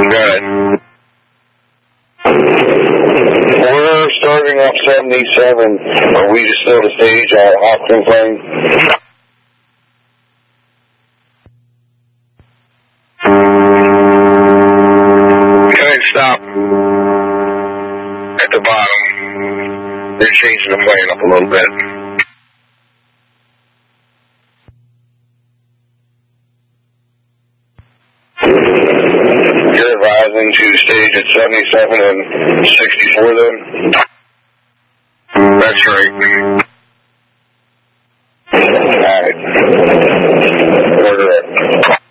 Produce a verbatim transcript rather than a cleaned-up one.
Good. We're starting off seventy-seven. Are we still to stage at Hopkins Lane? Go ahead and stop at the bottom. They're changing the plane up a little bit. You're advising to stage at seventy-seven and sixty-four then? That's right. Alright. Order it.